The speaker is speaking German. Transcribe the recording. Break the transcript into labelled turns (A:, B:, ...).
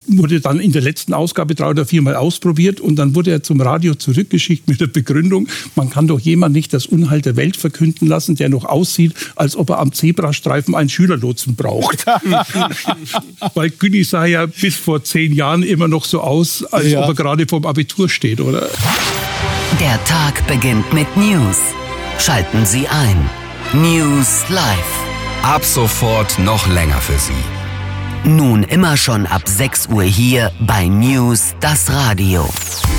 A: wurde dann in der letzten Ausgabe 3 oder 4 Mal ausprobiert und dann wurde er zum Radio zurückgeschickt mit der Begründung, man kann doch jemand nicht das Unheil der Welt verkünden lassen, der noch aussieht, als ob er am Zebrastreifen einen Schülerlotsen braucht. Weil Günni sah ja bis vor 10 Jahren immer noch so aus, als ob er gerade vorm Abitur steht, oder?
B: Der Tag beginnt mit News. Schalten Sie ein. News Live.
C: Ab sofort noch länger für Sie.
B: Nun immer schon ab 6 Uhr hier bei News, das Radio.